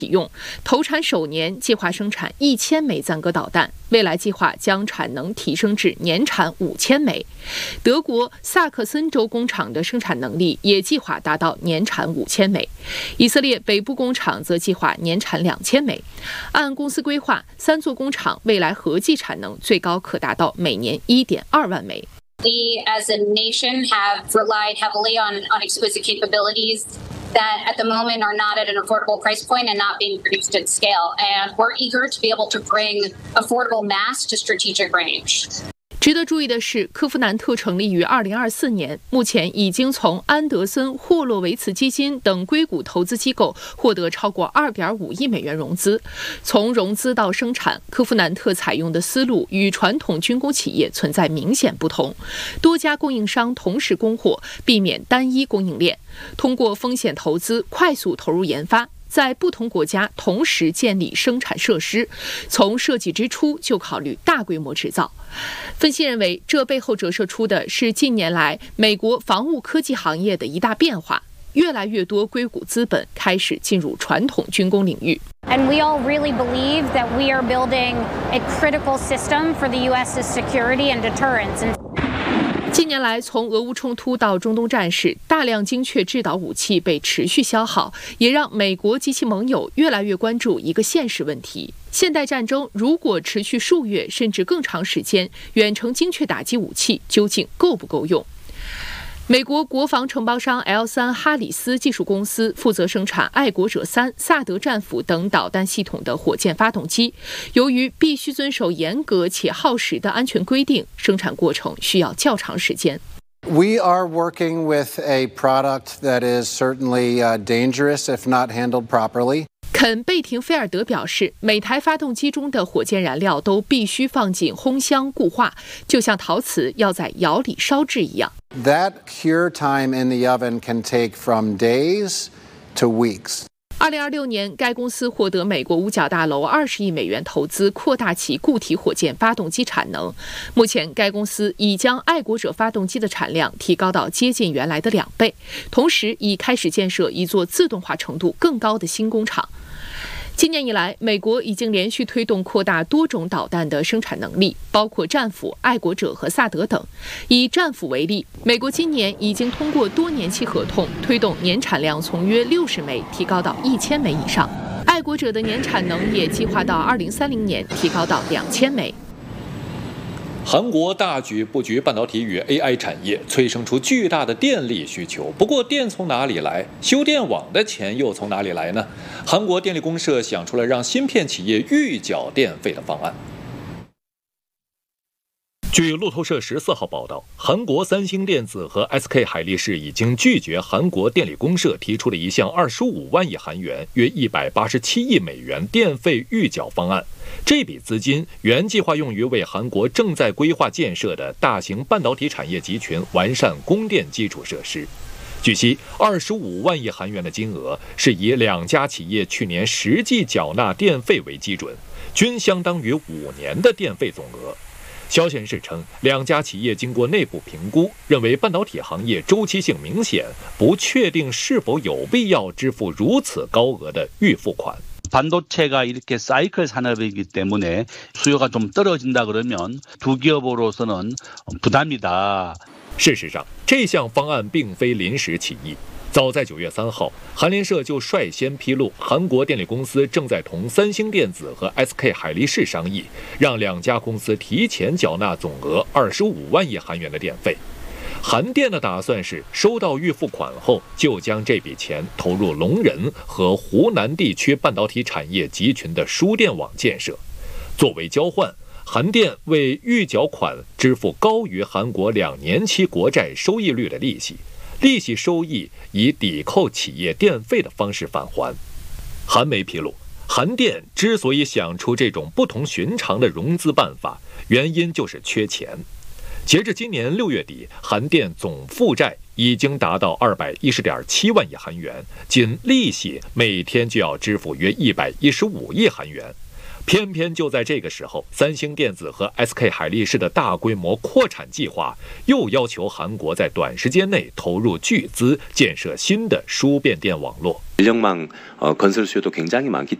启用，投产首年计划生产1000枚赞歌导弹，未来计划将产能提升至年产5000枚。德国萨克森州工厂的生产能力也计划达到年产5000枚，以色列北部工厂则计划年产2000枚。按公司规划，3座工厂未来合计产能最高可达到每年1.2万枚。 We as a nation have relied heavily on exquisite capabilities that at the moment are not at an affordable price point and not being produced at scale. And we're eager to be able to bring affordable mass to strategic range. 值得注意的是，科夫南特成立于2024年，目前已经从安德森、霍洛维茨基金等硅谷投资机构获得超过2.5亿美元融资。从融资到生产，科夫南特采用的思路与传统军工企业存在明显不同，多家供应商同时供货，避免单一供应链，通过风险投资快速投入研发，在不同国家同时建立生产设施，从设计之初就考虑大规模制造。分析认为，这背后折射出的是近年来美国防务科技行业的一大变化，越来越多硅谷资本开始进入传统军工领域。 And we all really believe that we are building a critical system for the U.S.'s security and deterrence. 近年来，从俄乌冲突到中东战事，大量精确制导武器被持续消耗，也让美国及其盟友越来越关注一个现实问题：现代战争如果持续数月甚至更长时间，远程精确打击武器究竟够不够用？美国国防承包商 L3 哈里斯技术公司负责生产爱国者3、萨德战斧等导弹系统的火箭发动机。由于必须遵守严格且耗时的安全规定，生产过程需要较长时间。 We are working with a product that is certainly dangerous if not handled properly. 肯贝廷菲尔德表示，每台发动机中的火箭燃料都必须放进烘箱固化，就像陶瓷要在窑里烧制一样。 That cure time in the oven can take from days to weeks. 2026年，该公司获得美国五角大楼20亿美元投资，扩大其固体火箭发动机产能。目前，该公司已将爱国者发动机的产量提高到接近原来的2倍，同时已开始建设一座自动化程度更高的新工厂。今年以来，美国已经连续推动扩大多种导弹的生产能力，包括战斧、爱国者和萨德等。以战斧为例，美国今年已经通过多年期合同，推动年产量从约60枚提高到1000枚以上。爱国者的年产能也计划到2030年提高到2000枚。 韩国大举布局半导体与 AI 产业，催生出巨大的电力需求。不过，电从哪里来？修电网的钱又从哪里来呢？韩国电力公社想出了让芯片企业预缴电费的方案。据路透社14号报道，韩国三星电子和 SK 海力士已经拒绝韩国电力公社提出的一项25万亿韩元（约187亿美元）电费预缴方案。这笔资金原计划用于为韩国正在规划建设的大型半导体产业集群完善供电基础设施。据悉，25万亿韩元的金额是以2家企业去年实际缴纳电费为基准，均相当于5年的电费总额。消息人士称，2家企业经过内部评估，认为半导体行业周期性明显，不确定是否有必要支付如此高额的预付款。 반도체가 이렇게 사이클 산업이기 때문에 수요가 좀 떨어진다 그러면 두 기업으로서는 부담이다. 事实上，这项方案并非临时起意。早在9月3号，韩联社就率先披露，韩国电力公司正在同三星电子和 SK 海力士商议，让2家公司提前缴纳总额25万亿韩元的电费。韩电的打算是，收到预付款后，就将这笔钱投入龙仁和湖南地区半导体产业集群的输电网建设。作为交换，韩电为预缴款支付高于韩国2年期国债收益率的利息。 利息收益以抵扣企业电费的方式返还。韩媒披露，韩电之所以想出这种不同寻常的融资办法，原因就是缺钱。截至今年6月底，韩电总负债已经达到210.7万亿韩元，仅利息每天就要支付约115亿韩元。 偏偏就在这个时候，三星电子和 SK 海力士的大规模扩产计划又要求韩国在短时间内投入巨资建设新的输变电网络。 인력망 건설 수요도 굉장히 많기